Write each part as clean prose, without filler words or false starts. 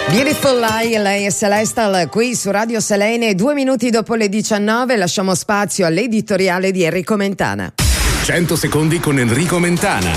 Beautiful Lie, lei è Celestal qui su Radio Selene. 2 minuti dopo le 19 lasciamo spazio all'editoriale di Enrico Mentana. 100 secondi con Enrico Mentana.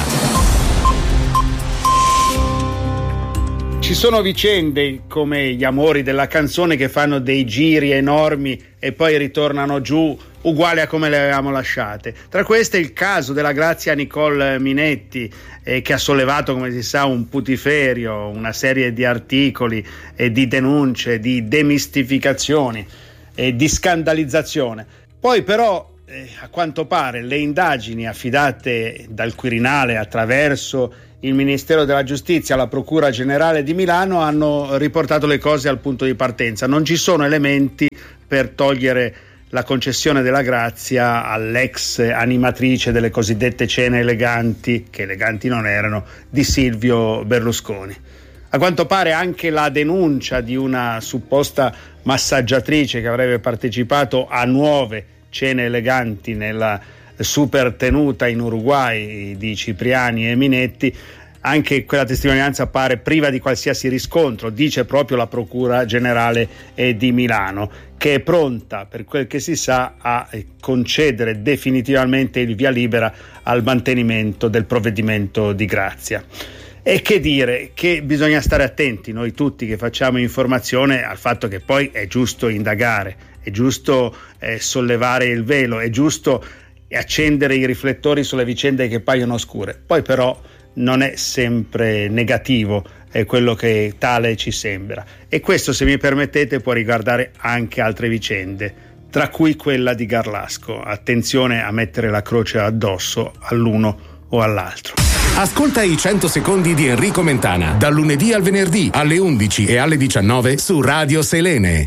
Ci sono vicende come gli amori della canzone che fanno dei giri enormi e poi ritornano giù uguali a come le avevamo lasciate. Tra queste il caso della Grazia Nicole Minetti, che ha sollevato, come si sa, un putiferio, una serie di articoli e di denunce, di demistificazioni e di scandalizzazione. Poi però a quanto pare le indagini affidate dal Quirinale attraverso il Ministero della Giustizia alla Procura Generale di Milano hanno riportato le cose al punto di partenza. Non ci sono elementi per togliere la concessione della grazia all'ex animatrice delle cosiddette cene eleganti, che eleganti non erano, di Silvio Berlusconi. A quanto pare anche la denuncia di una supposta massaggiatrice che avrebbe partecipato a nuove cene eleganti nella super tenuta in Uruguay di Cipriani e Minetti, anche quella testimonianza appare priva di qualsiasi riscontro, dice proprio la Procura Generale di Milano, che è pronta, per quel che si sa, a concedere definitivamente il via libera al mantenimento del provvedimento di grazia. E che dire, che bisogna stare attenti noi tutti che facciamo informazione al fatto che poi è giusto indagare, è giusto sollevare il velo, è giusto accendere i riflettori sulle vicende che paiono oscure. Poi però non è sempre negativo quello che tale ci sembra, e questo, se mi permettete, può riguardare anche altre vicende, tra cui quella di Garlasco. Attenzione a mettere la croce addosso all'uno o all'altro. Ascolta i 100 secondi di Enrico Mentana dal lunedì al venerdì alle 11 e alle 19 su Radio Selene.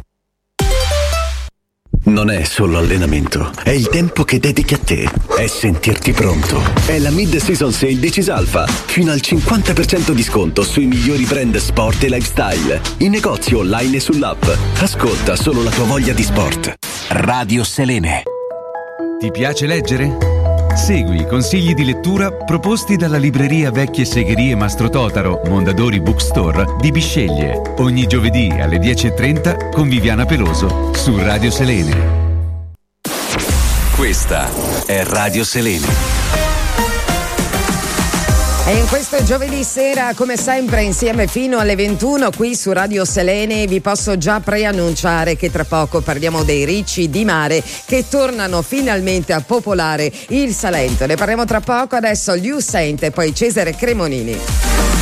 Non è solo allenamento, è il tempo che dedichi a te, è sentirti pronto. È la Mid-Season Sale di Cisalfa, fino al 50% di sconto sui migliori brand sport e lifestyle, in negozio online e sull'app. Ascolta solo la tua voglia di sport. Radio Selene. Ti piace leggere? Segui i consigli di lettura proposti dalla libreria Vecchie Segherie Mastro Totaro, Mondadori Bookstore di Bisceglie. Ogni giovedì alle 10:30 con Viviana Peloso su Radio Selene. Questa è Radio Selene. E in questo giovedì sera, come sempre, insieme fino alle 21 qui su Radio Selene, vi posso già preannunciare che tra poco parliamo dei ricci di mare che tornano finalmente a popolare il Salento. Ne parliamo tra poco, adesso Liu Saint e poi Cesare Cremonini.